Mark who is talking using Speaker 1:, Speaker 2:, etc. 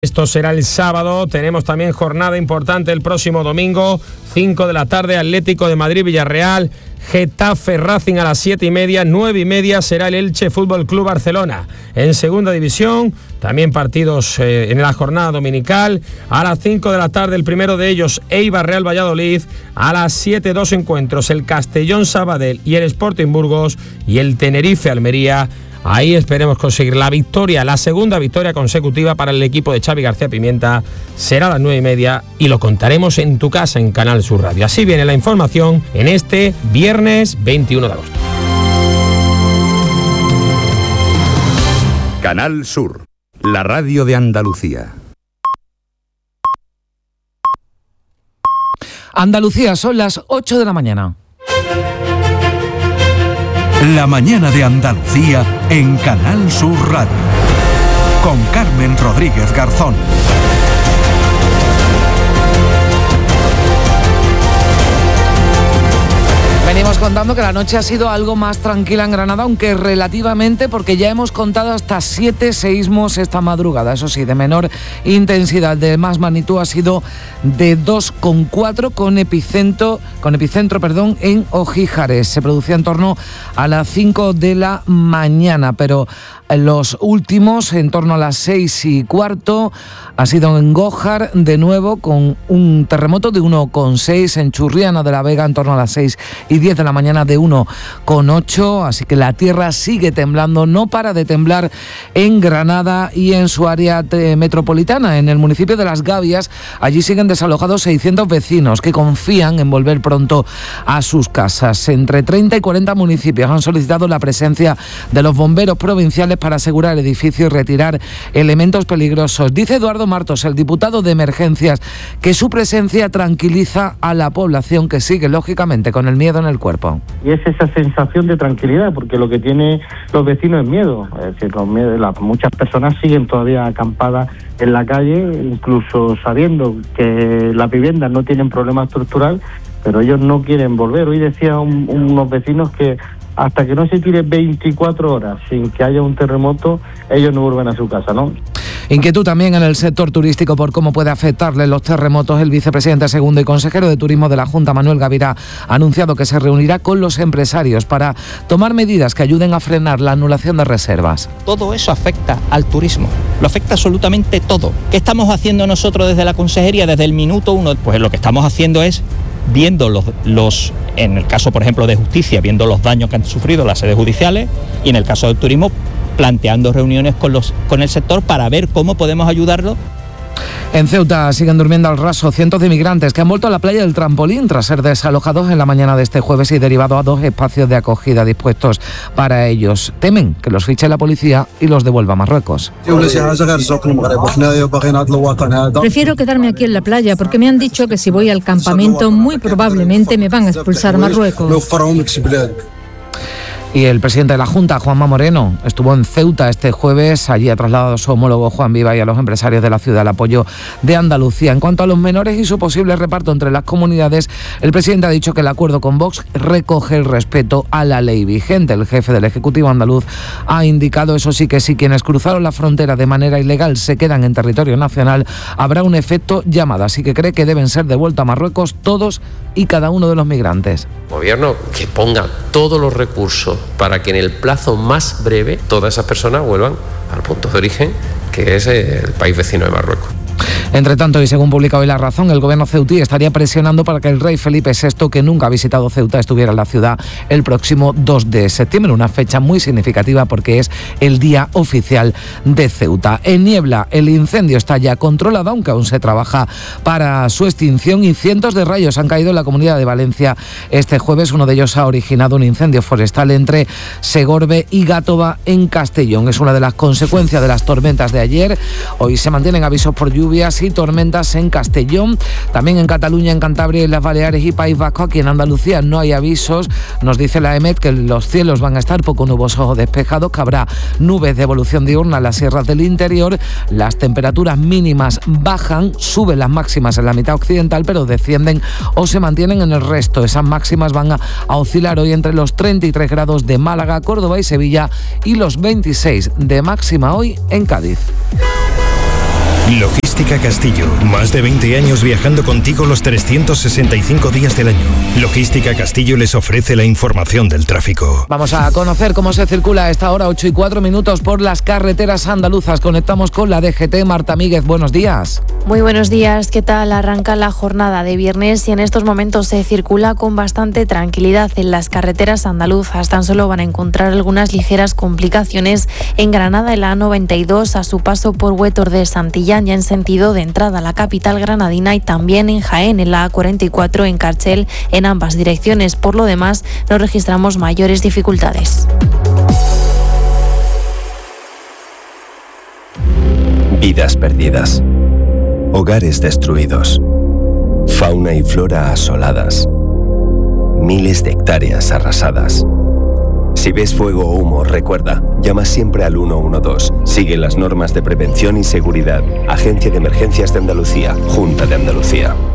Speaker 1: Esto será el sábado. Tenemos también jornada importante el próximo domingo, 5 de la tarde, Atlético de Madrid, Villarreal, Getafe, Racing a las 7:30, 9:30 será el Elche Fútbol Club Barcelona. En segunda división, también partidos en la jornada dominical. A las 5 de la tarde, el primero de ellos, Eibar Real Valladolid. A las 7, 2 encuentros, el Castellón Sabadell y el Sporting Burgos, y el Tenerife Almería. Ahí esperemos conseguir la victoria, la segunda victoria consecutiva para el equipo de Xavi García Pimienta. Será a las 9:30 y lo contaremos en tu casa en Canal Sur Radio. Así viene la información en este viernes 21 de agosto.
Speaker 2: Canal Sur, la radio de Andalucía.
Speaker 3: Andalucía, son las 8 de la mañana.
Speaker 4: La mañana de Andalucía en Canal Sur Radio. Con Carmen Rodríguez Garzón.
Speaker 3: Venimos contando que la noche ha sido algo más tranquila en Granada, aunque relativamente, porque ya hemos contado hasta 7 seísmos esta madrugada. Eso sí, de menor intensidad, de más magnitud ha sido de 2,4 con epicentro en Ojíjares. Se producía en torno a las 5 de la mañana, pero los últimos, en torno a las 6:15, ha sido en Gójar, de nuevo, con un terremoto de 1,6, en Churriana de la Vega, en torno a las 6:10 de la mañana, de 1,8, así que la tierra sigue temblando, no para de temblar en Granada y en su área metropolitana. En el municipio de Las Gavias, allí siguen desalojados 600 vecinos que confían en volver pronto a sus casas. Entre 30 y 40 municipios han solicitado la presencia de los bomberos provinciales para asegurar edificios y retirar elementos peligrosos. Dice Eduardo Martos, el diputado de Emergencias, que su presencia tranquiliza a la población, que sigue lógicamente con el miedo en el cuerpo.
Speaker 5: Y es esa sensación de tranquilidad, porque lo que tienen los vecinos es miedo. Es decir, muchas personas siguen todavía acampadas en la calle, incluso sabiendo que las viviendas no tienen problema estructural, pero ellos no quieren volver. Hoy decía unos vecinos que hasta que no se tire 24 horas sin que haya un terremoto, ellos no vuelven a su casa, ¿no?
Speaker 3: Inquietud también en el sector turístico por cómo puede afectarle los terremotos. El vicepresidente segundo y consejero de Turismo de la Junta, Manuel Gavirá, ha anunciado que se reunirá con los empresarios para tomar medidas que ayuden a frenar la anulación de reservas.
Speaker 6: Todo eso afecta al turismo, lo afecta absolutamente todo. ¿Qué estamos haciendo nosotros desde la consejería desde el minuto 1? Pues lo que estamos haciendo es viendo los en el caso, por ejemplo, de justicia, viendo los daños que han sufrido las sedes judiciales, y en el caso del turismo, planteando reuniones con el sector para ver cómo podemos ayudarlo.
Speaker 3: En Ceuta siguen durmiendo al raso cientos de migrantes que han vuelto a la playa del Trampolín tras ser desalojados en la mañana de este jueves y derivado a 2 espacios de acogida dispuestos para ellos. Temen que los fiche la policía y los devuelva a Marruecos.
Speaker 7: Prefiero quedarme aquí en la playa porque me han dicho que si voy al campamento muy probablemente me van a expulsar a Marruecos.
Speaker 3: Y el presidente de la Junta, Juanma Moreno, estuvo en Ceuta este jueves. Allí ha trasladado a su homólogo Juan Viva y a los empresarios de la ciudad el apoyo de Andalucía. En cuanto a los menores y su posible reparto entre las comunidades, el presidente ha dicho que el acuerdo con Vox recoge el respeto a la ley vigente. El jefe del Ejecutivo andaluz ha indicado, eso sí, que si quienes cruzaron la frontera de manera ilegal se quedan en territorio nacional, habrá un efecto llamada. Así que cree que deben ser devueltos a Marruecos todos y cada uno de los migrantes.
Speaker 8: Gobierno que ponga todos los recursos para que en el plazo más breve todas esas personas vuelvan al punto de origen, que es el país vecino de Marruecos.
Speaker 3: Entre tanto, y según publica hoy La Razón, el gobierno ceutí estaría presionando para que el rey Felipe VI, que nunca ha visitado Ceuta, estuviera en la ciudad el próximo 2 de septiembre, una fecha muy significativa porque es el día oficial de Ceuta. En Niebla, el incendio está ya controlado, aunque aún se trabaja para su extinción, y cientos de rayos han caído en la Comunidad de Valencia este jueves. Uno de ellos ha originado un incendio forestal entre Segorbe y Gátova, en Castellón. Es una de las consecuencias de las tormentas de ayer. Hoy se mantienen avisos por lluvias y tormentas en Castellón, también en Cataluña, en Cantabria, en las Baleares y País Vasco. Aquí en Andalucía no hay avisos. Nos dice la EMET que los cielos van a estar poco nubosos o despejados, que habrá nubes de evolución diurna en las sierras del interior. Las temperaturas mínimas bajan, suben las máximas en la mitad occidental, pero descienden o se mantienen en el resto. Esas máximas van a oscilar hoy entre los 33 grados de Málaga, Córdoba y Sevilla y los 26 de máxima hoy en Cádiz.
Speaker 9: Logística Castillo. Más de 20 años viajando contigo los 365 días del año. Logística Castillo les ofrece la información del tráfico.
Speaker 3: Vamos a conocer cómo se circula a esta hora, 8:04 por las carreteras andaluzas. Conectamos con la DGT. Marta Míguez, buenos días.
Speaker 10: Muy buenos días, ¿qué tal? Arranca la jornada de viernes y en estos momentos se circula con bastante tranquilidad en las carreteras andaluzas. Tan solo van a encontrar algunas ligeras complicaciones en Granada, en la A92, a su paso por Huétor de Santillán, ya en sentido de entrada a la capital granadina, y también en Jaén, en la A44 en Carchel, en ambas direcciones. Por lo demás, no registramos mayores dificultades.
Speaker 11: Vidas perdidas. Hogares destruidos. Fauna y flora asoladas. Miles de hectáreas arrasadas. Si ves fuego o humo, recuerda, llama siempre al 112. Sigue las normas de prevención y seguridad. Agencia de Emergencias de Andalucía, Junta de Andalucía.